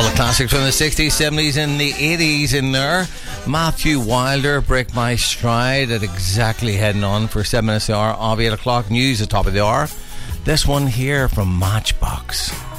All the classics from the 60s, 70s and the 80s in there. Matthew Wilder, Break My Stride, at exactly heading on for 7 minutes to the hour of 8 o'clock. News at top of the hour. This one here from Matchbox.